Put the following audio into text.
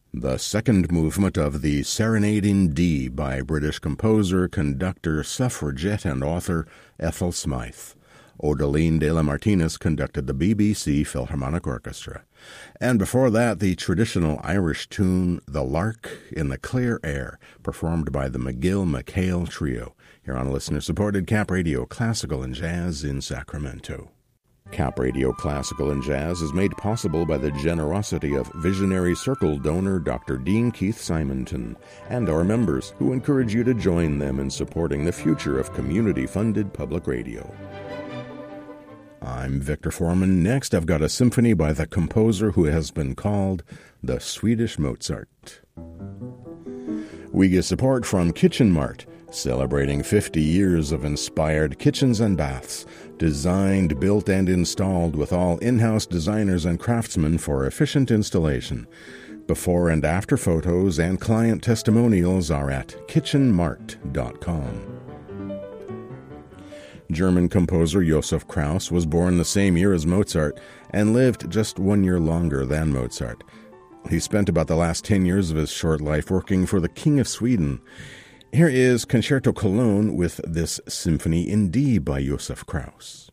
The second movement of the Serenade in D by British composer, conductor, suffragette, and author Ethel Smythe. Odeline de la Martinez conducted the BBC Philharmonic Orchestra. And before that, the traditional Irish tune, The Lark in the Clear Air, performed by the McGill-McHale Trio, here on listener-supported Cap Radio Classical and Jazz in Sacramento. Cap Radio Classical and Jazz is made possible by the generosity of Visionary Circle donor Dr. Dean Keith Simonton and our members, who encourage you to join them in supporting the future of community-funded public radio. I'm Victor Foreman. Next, I've got a symphony by the composer who has been called the Swedish Mozart. We get support from Kitchen Mart, celebrating 50 years of inspired kitchens and baths, designed, built, and installed with all in-house designers and craftsmen for efficient installation. Before and after photos and client testimonials are at kitchenmart.com. German composer Josef Krauss was born the same year as Mozart and lived just 1 year longer than Mozart. He spent about the last 10 years of his short life working for the King of Sweden. Here is Concerto Cologne with this Symphony in D by Josef Krauss.